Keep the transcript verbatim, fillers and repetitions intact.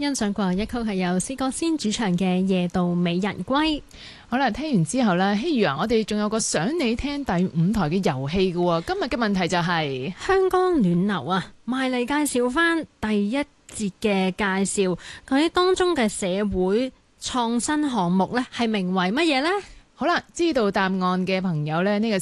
欣賞過一曲係由薛覺先主唱嘅《夜渡美人歸》。 好啦，聽完之後呢，希如啊，我哋仲有個想你聽第五台嘅遊戲嘅。今日嘅問題就係、 是、香江暖流啊，賣嚟介紹翻第一節嘅介紹，佢喺當中嘅社會創新項目呢係名為乜嘢呢？ 好啦，知道答案嘅朋友呢，呢、呢個